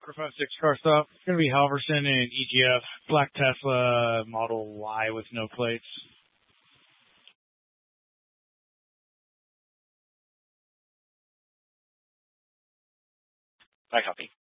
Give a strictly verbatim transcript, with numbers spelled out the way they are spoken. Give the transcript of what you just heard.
quarter five six car stop. It's going to be Halverson and E G F. Black Tesla Model Y with no plates. I copy.